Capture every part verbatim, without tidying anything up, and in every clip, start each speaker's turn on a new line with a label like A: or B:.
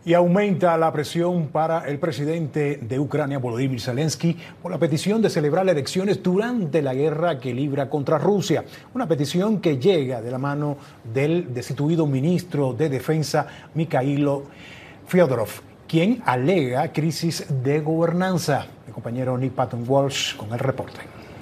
A: Y aumenta la presión para el presidente de Ucrania, Volodymyr Zelensky, por la petición de celebrar elecciones durante la guerra que libra contra Rusia. Una petición que llega de la mano del destituido ministro de Defensa, Mikhailo Fyodorov, quien alega crisis de gobernanza. Mi compañero Nick Patton Walsh con el reporte.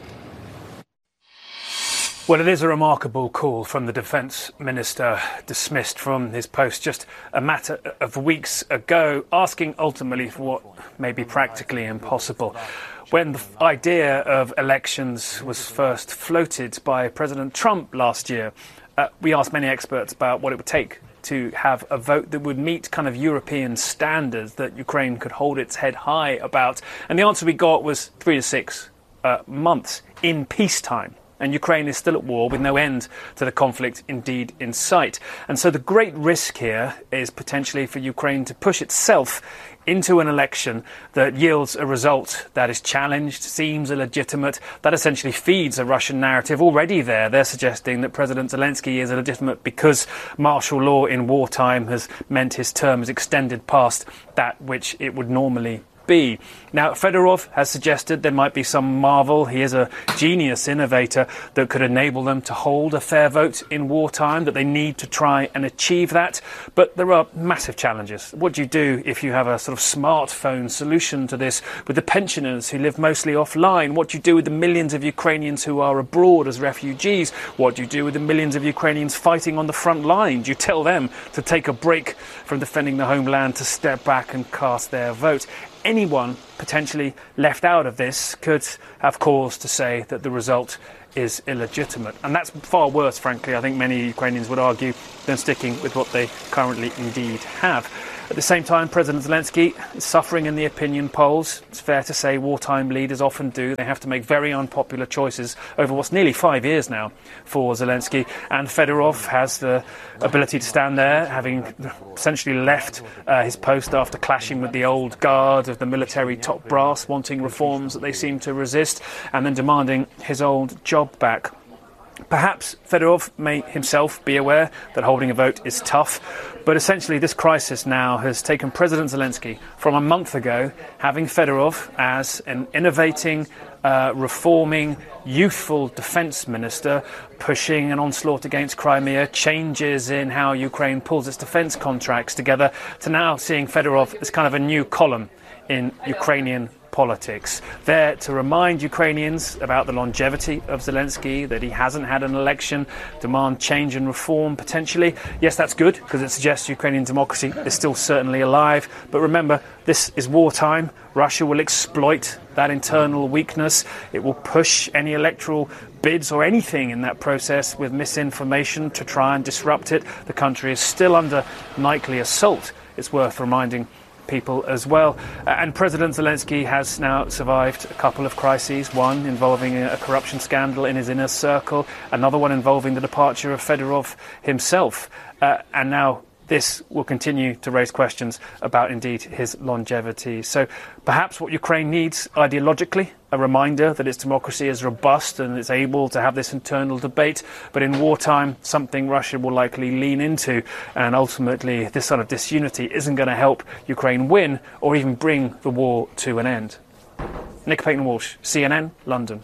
B: Well, it is a remarkable call from the defence minister, dismissed from his post just a matter of weeks ago, asking ultimately for what may be practically impossible. When the idea of elections was first floated by President Trump last year, uh, we asked many experts about what it would take to have a vote that would meet kind of European standards that Ukraine could hold its head high about. And the answer we got was three to six uh, months in peacetime. And Ukraine is still at war with no end to the conflict indeed in sight. And so the great risk here is potentially for Ukraine to push itself into an election that yields a result that is challenged, seems illegitimate, that essentially feeds a Russian narrative already there. They're suggesting that President Zelensky is illegitimate because martial law in wartime has meant his term is extended past that which it would normally be. Now, Fedorov has suggested there might be some marvel. He is a genius innovator that could enable them to hold a fair vote in wartime, that they need to try and achieve that. But there are massive challenges. What do you do if you have a sort of smartphone solution to this with the pensioners who live mostly offline? What do you do with the millions of Ukrainians who are abroad as refugees? What do you do with the millions of Ukrainians fighting on the front line? Do you tell them to take a break from defending the homeland, to step back and cast their vote? Anyone potentially left out of this could have cause to say that the result is illegitimate. And that's far worse, frankly, I think many Ukrainians would argue, than sticking with what they currently indeed have. At the same time, President Zelensky is suffering in the opinion polls. It's fair to say wartime leaders often do. They have to make very unpopular choices over what's nearly five years now for Zelensky. And Fedorov has the ability to stand there, having essentially left uh, his post after clashing with the old guard of the military top brass, wanting reforms that they seem to resist, and then demanding his old job back. Perhaps Fedorov may himself be aware that holding a vote is tough, but essentially this crisis now has taken President Zelensky from a month ago, having Fedorov as an innovating, uh, reforming, youthful defence minister, pushing an onslaught against Crimea, changes in how Ukraine pulls its defence contracts together, to now seeing Fedorov as kind of a new column in Ukrainian politics, there to remind Ukrainians about the longevity of Zelensky, that he hasn't had an election, demand change and reform potentially. Yes, that's good, because it suggests Ukrainian democracy is still certainly alive. But remember, this is wartime. Russia will exploit that internal weakness. It will push any electoral bids or anything in that process with misinformation to try and disrupt it. The country is still under nightly assault. It's worth reminding people as well. Uh, and President Zelensky has now survived a couple of crises, one involving a, a corruption scandal in his inner circle, another one involving the departure of Fedorov himself, uh, and now this will continue to raise questions about indeed his longevity. So perhaps what Ukraine needs ideologically, a reminder that its democracy is robust and it's able to have this internal debate, but in wartime something Russia will likely lean into, and ultimately this sort of disunity isn't going to help Ukraine win or even bring the war to an end. Nick Payton Walsh, C N N, London.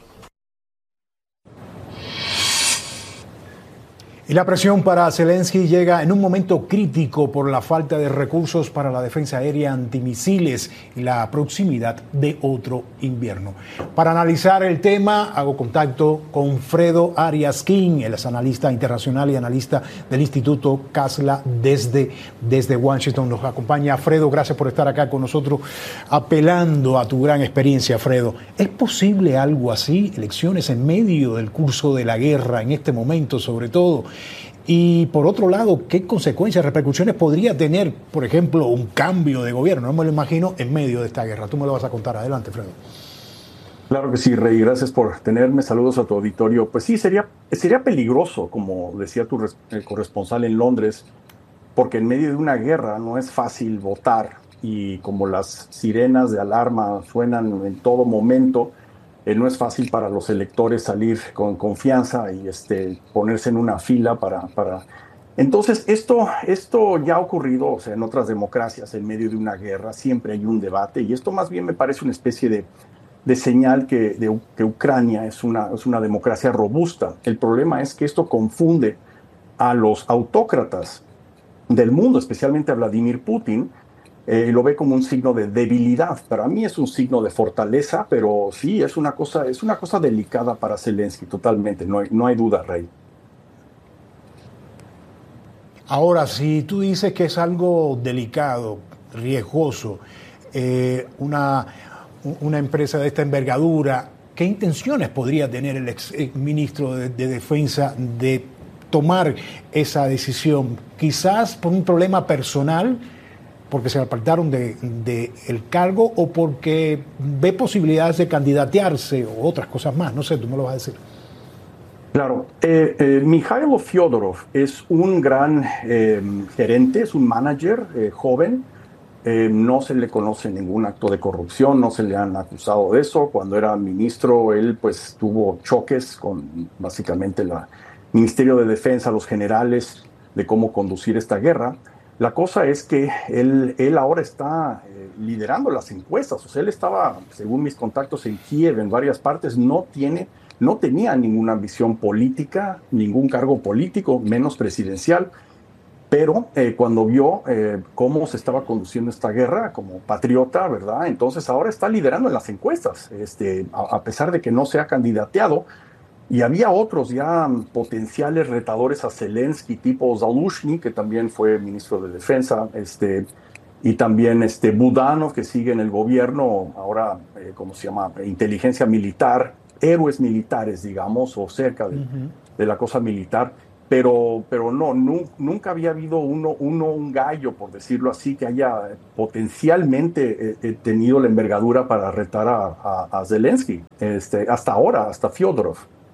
A: Y la presión para Zelensky llega en un momento crítico por la falta de recursos para la defensa aérea antimisiles y la proximidad de otro invierno. Para analizar el tema, hago contacto con Fredo Arias King, él es analista internacional y analista del Instituto Casla desde, desde Washington. Nos acompaña Fredo, gracias por estar acá con nosotros, apelando a tu gran experiencia, Fredo. ¿Es posible algo así? Elecciones en medio del curso de la guerra, en este momento sobre todo. Y por otro lado, ¿qué consecuencias, repercusiones podría tener, por ejemplo, un cambio de gobierno? No me lo imagino en medio de esta guerra. Tú me lo vas a contar. Adelante, Fredo.
C: Claro que sí, Rey. Gracias por tenerme. Saludos a tu auditorio. Pues sí, sería, sería peligroso, como decía tu el corresponsal en Londres, porque en medio de una guerra no es fácil votar, y como las sirenas de alarma suenan en todo momento, Eh, no es fácil para los electores salir con confianza y este, ponerse en una fila para, para Entonces, esto, esto ya ha ocurrido, o sea, en otras democracias, en medio de una guerra, siempre hay un debate, y esto más bien me parece una especie de, de señal que, de, que Ucrania es una, es una democracia robusta. El problema es que esto confunde a los autócratas del mundo, especialmente a Vladimir Putin, eh, lo ve como un signo de debilidad. Para mí es un signo de fortaleza, pero sí, es una cosa, es una cosa delicada para Zelensky, totalmente, no hay, no hay duda, Rey.
A: Ahora, si tú dices que es algo delicado, riesgoso, eh, una, una empresa de esta envergadura, ¿qué intenciones podría tener el ex ministro de, de Defensa de tomar esa decisión? Quizás por un problema personal, porque se apartaron del de, de cargo, o porque ve posibilidades de candidatearse o otras cosas más. No sé, tú me lo vas a decir.
C: Claro, eh, eh, Mikhailo Fyodorov es un gran eh, gerente, es un manager eh, joven, eh, no se le conoce ningún acto de corrupción, no se le han acusado de eso. Cuando era ministro, él pues tuvo choques con básicamente el Ministerio de Defensa, los generales, de cómo conducir esta guerra. La cosa es que él, él ahora está eh, liderando las encuestas, o sea, él estaba, según mis contactos en Kiev, en varias partes, no tiene... No tenía ninguna ambición política, ningún cargo político, menos presidencial, pero eh, cuando vio eh, cómo se estaba conduciendo esta guerra como patriota, ¿verdad? Entonces ahora está liderando en las encuestas, este, a, a pesar de que no se ha candidateado. Y había otros ya potenciales retadores a Zelensky, tipo Zaluzhny, que también fue ministro de Defensa, este, y también este, Budanov, que sigue en el gobierno, ahora, eh, ¿cómo se llama? Inteligencia militar, héroes militares, digamos, o cerca de, uh-huh. de la cosa militar, pero, pero no, nu, nunca había habido uno, uno, un gallo, por decirlo así, que haya potencialmente eh, tenido la envergadura para retar a, a, a Zelensky, este, hasta ahora, hasta Fyodorov.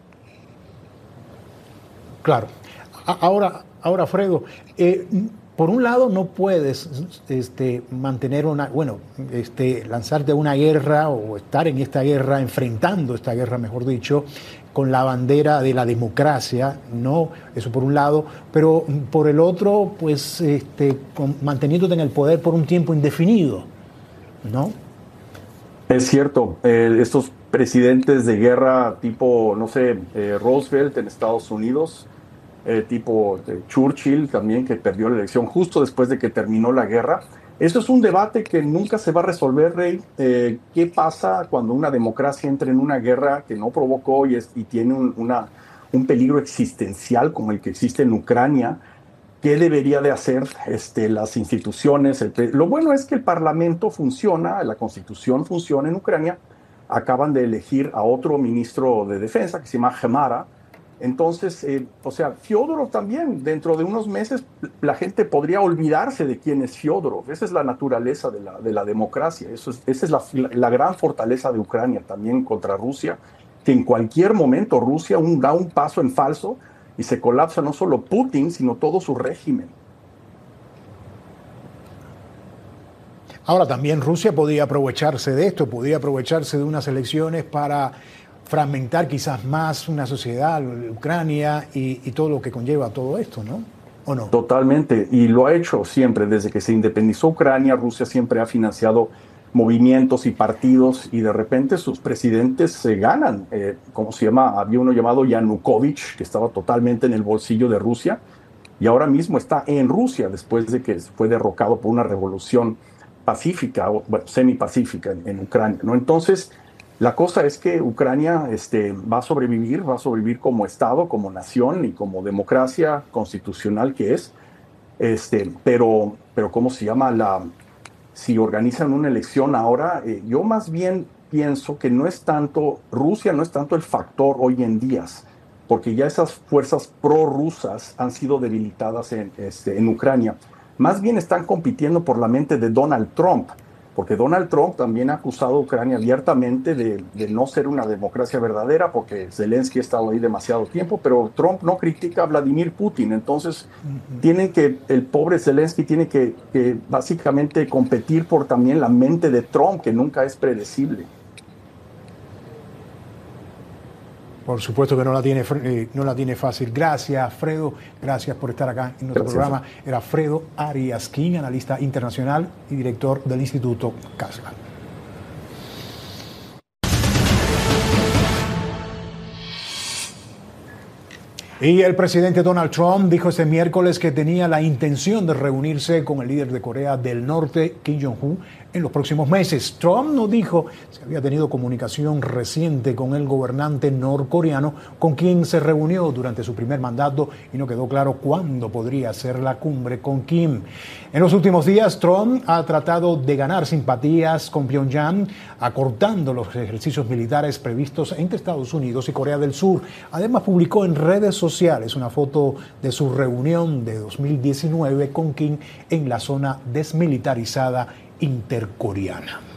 A: Claro. Ahora, ahora Fredo, eh, por un lado no puedes este, mantener una, bueno, este, lanzarte a una guerra o estar en esta guerra, enfrentando esta guerra, mejor dicho, con la bandera de la democracia, ¿no? Eso por un lado, pero por el otro, pues este, con, manteniéndote en el poder por un tiempo indefinido, ¿no?
C: Es cierto, eh, estos presidentes de guerra tipo, no sé, eh, Roosevelt en Estados Unidos, Eh, tipo de Churchill también, que perdió la elección justo después de que terminó la guerra. Eso es un debate que nunca se va a resolver, Rey. Eh, ¿Qué pasa cuando una democracia entra en una guerra que no provocó y, es, y tiene un, una, un peligro existencial como el que existe en Ucrania? ¿Qué debería de hacer este, las instituciones? El, lo bueno es que el Parlamento funciona, la Constitución funciona en Ucrania. Acaban de elegir a otro ministro de Defensa que se llama Gemara. Entonces, eh, o sea, Fyodorov también, dentro de unos meses, la gente podría olvidarse de quién es Fyodorov. Esa es la naturaleza de la, de la democracia. Eso es, esa es la, la gran fortaleza de Ucrania también contra Rusia, que en cualquier momento Rusia un, da un paso en falso y se colapsa no solo Putin, sino todo su régimen.
A: Ahora, también Rusia podía aprovecharse de esto, podía aprovecharse de unas elecciones para fragmentar quizás más una sociedad, Ucrania, y, y todo lo que conlleva todo esto, ¿no? ¿O no?
C: Totalmente, y lo ha hecho siempre. Desde que se independizó Ucrania, Rusia siempre ha financiado movimientos y partidos, y de repente sus presidentes se ganan. Eh, ¿Cómo se llama? Había uno llamado Yanukovych, que estaba totalmente en el bolsillo de Rusia, y ahora mismo está en Rusia, después de que fue derrocado por una revolución pacífica, o bueno, semipacífica en, en Ucrania, ¿no? Entonces, la cosa es que Ucrania este, va a sobrevivir, va a sobrevivir como Estado, como nación y como democracia constitucional que es. Este, pero, pero ¿cómo se llama? La, si organizan una elección ahora, eh, yo más bien pienso que no es tanto, Rusia no es tanto el factor hoy en día, porque ya esas fuerzas prorrusas han sido debilitadas en, este, en Ucrania. Más bien están compitiendo por la mente de Donald Trump, porque Donald Trump también ha acusado a Ucrania abiertamente de, de no ser una democracia verdadera, porque Zelensky ha estado ahí demasiado tiempo, pero Trump no critica a Vladimir Putin. Entonces, uh-huh. tienen que, el pobre Zelensky tiene que, que básicamente competir por también la mente de Trump, que nunca es predecible.
A: Por supuesto que no la tiene, eh, no la tiene fácil. Gracias, Fredo. Gracias por estar acá en nuestro gracias. programa. Era Fredo Arias King, analista internacional y director del Instituto Casla. Y el presidente Donald Trump dijo este miércoles que tenía la intención de reunirse con el líder de Corea del Norte, Kim Jong-un, en los próximos meses. Trump no dijo si había tenido comunicación reciente con el gobernante norcoreano, con quien se reunió durante su primer mandato, y no quedó claro cuándo podría ser la cumbre con Kim. En los últimos días, Trump ha tratado de ganar simpatías con Pyongyang, acortando los ejercicios militares previstos entre Estados Unidos y Corea del Sur. Además, publicó en redes sociales una foto de su reunión de dos mil diecinueve con Kim en la zona desmilitarizada intercoreana.